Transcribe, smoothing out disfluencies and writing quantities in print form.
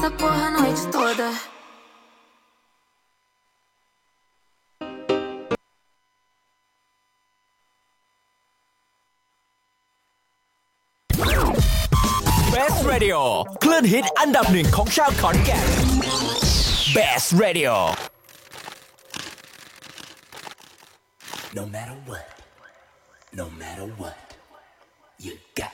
essa porra a noite toda. Best Radio คลื่นฮิตอันดับหนึ่งของชาวขอนแก่น Best Radio No matter what you got